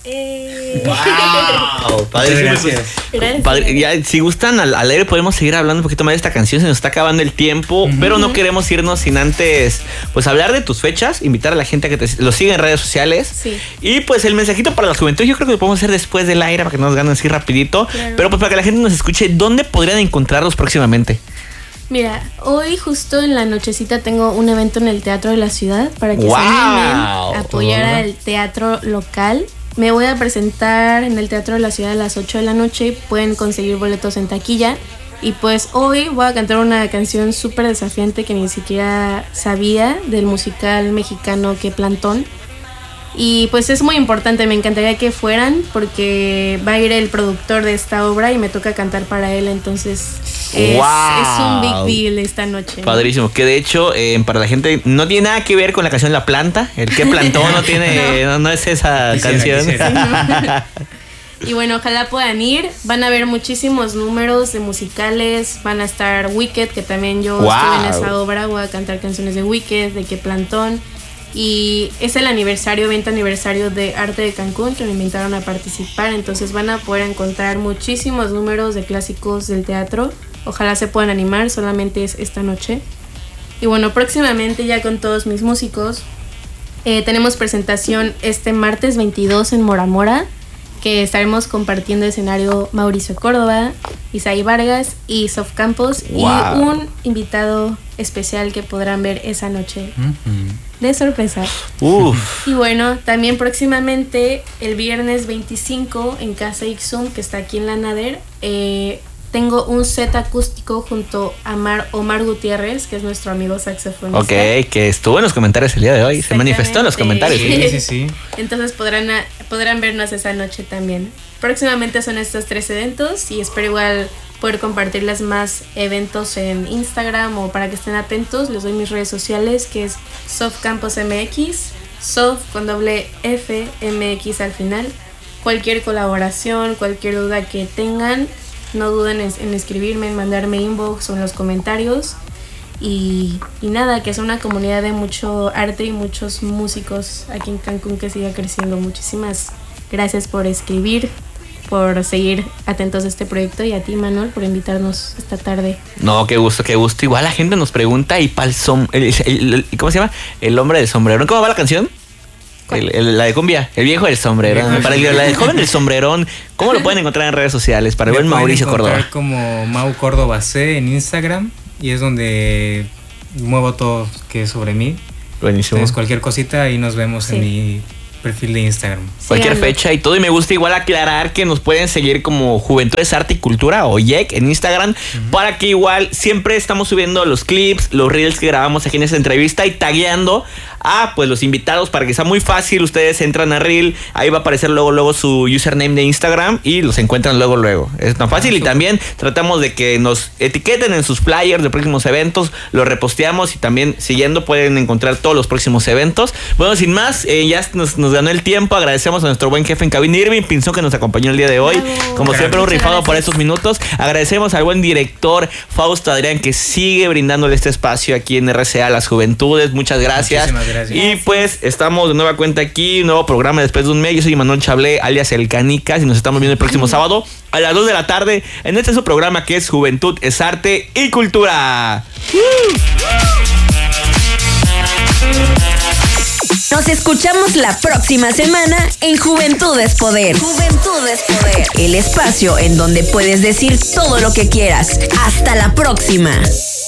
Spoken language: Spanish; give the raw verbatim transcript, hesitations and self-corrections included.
Eh. ¡Wow! Padre, gracias. gracias. Padre, ya, si gustan, al, al aire podemos seguir hablando un poquito más de esta canción. Se nos está acabando el tiempo, uh-huh. pero no queremos irnos sin antes, pues, hablar de tus fechas, invitar a la gente a que te lo siga en redes sociales. Sí. Y, pues, el mensajito para la juventud, yo creo que lo podemos hacer después del aire para que nos ganen así rapidito. Claro. Pero, pues, para que la gente nos escuche, ¿dónde podrían encontrarlos próximamente? Mira, hoy justo en la nochecita tengo un evento en el Teatro de la Ciudad para que wow. se animen a apoyar uh-huh. al teatro local. Me voy a presentar en el Teatro de la Ciudad a las ocho de la noche. Pueden conseguir boletos en taquilla. Y pues hoy voy a cantar una canción súper desafiante que ni siquiera sabía, del musical mexicano Que Plantón. Y pues es muy importante, me encantaría que fueran porque va a ir el productor de esta obra y me toca cantar para él, entonces es, wow. es un big deal esta noche. Padrísimo, ¿no? Que de hecho eh, para la gente no tiene nada que ver con la canción La Planta, el Que Plantó no tiene, no. No, no es esa quisiera, canción. Quisiera. Y bueno, ojalá puedan ir, van a ver muchísimos números de musicales, van a estar Wicked, que también yo wow. estuve en esa obra, voy a cantar canciones de Wicked, de Que Plantón. Y es el aniversario, veinte aniversario de Arte de Cancún, que me invitaron a participar. Entonces van a poder encontrar muchísimos números de clásicos del teatro. Ojalá se puedan animar, solamente es esta noche. Y bueno, próximamente ya con todos mis músicos eh, tenemos presentación este martes veintidós en Mora Mora, que estaremos compartiendo escenario Mauricio Córdoba, Isaí Vargas y Sof Campos. Wow. Y un invitado especial que podrán ver esa noche. Uh-huh. De sorpresa. Uf. Y bueno, también próximamente el viernes veinticinco en Casa Ixum, que está aquí en la Nader, eh, tengo un set acústico junto a Mar, Omar Gutiérrez, que es nuestro amigo saxofonista. Ok, que estuvo en los comentarios el día de hoy, se manifestó en los comentarios. Sí, sí, sí. Entonces podrán, podrán vernos esa noche también. Próximamente son estos tres eventos y espero igual poder compartirles más eventos en Instagram o para que estén atentos. Les doy mis redes sociales, que es Sof Campos M X, Sof con doble F M X al final. Cualquier colaboración, cualquier duda que tengan, no duden en, en escribirme, en mandarme inbox o en los comentarios. Y, y nada, que es una comunidad de mucho arte y muchos músicos aquí en Cancún que siga creciendo. Muchísimas gracias por escribir, por seguir atentos a este proyecto, y a ti, Manuel, por invitarnos esta tarde. No, qué gusto, qué gusto. Igual la gente nos pregunta, ¿y pa'l som el, el, el, ¿cómo se llama? El hombre del sombrerón. ¿Cómo va la canción? El, el, la de cumbia, el viejo del sombrerón. El para el, la del joven del sombrerón, ¿cómo lo pueden encontrar en redes sociales? Para ver Mauricio Córdoba. Como Mau Córdoba C en Instagram, y es donde muevo todo que es sobre mí. Buenísimo. Entonces cualquier cosita ahí nos vemos sí. en mi perfil de Instagram. Cualquier sí, fecha y todo. Y me gusta igual aclarar que nos pueden seguir como Juventudes Arte y Cultura o Y E C en Instagram, uh-huh. para que igual siempre estamos subiendo los clips, los reels que grabamos aquí en esta entrevista y tagueando a pues los invitados para que sea muy fácil. Ustedes entran a reel, ahí va a aparecer luego luego su username de Instagram y los encuentran luego luego. Es tan fácil. Ah, y también tratamos de que nos etiqueten en sus flyers de próximos eventos, los reposteamos y también siguiendo pueden encontrar todos los próximos eventos. Bueno, sin más, eh, ya nos, nos ganó el tiempo. Agradecemos a nuestro buen jefe en cabina, Irving Pinzón, que nos acompañó el día de hoy. Bravo. Como siempre, un rifado gracias. Por estos minutos. Agradecemos al buen director Fausto Adrián, que sigue brindándole este espacio aquí en R C A a las juventudes. Muchas gracias. Muchísimas gracias. Y pues estamos de nueva cuenta aquí, nuevo programa después de un mes. Yo soy Manuel Chablé, alias El Canicas, y nos estamos viendo el próximo sábado a las dos de la tarde en este su programa que es Juventud es Arte y Cultura. Nos escuchamos la próxima semana en Juventud es Poder. Juventud es Poder. El espacio en donde puedes decir todo lo que quieras. Hasta la próxima.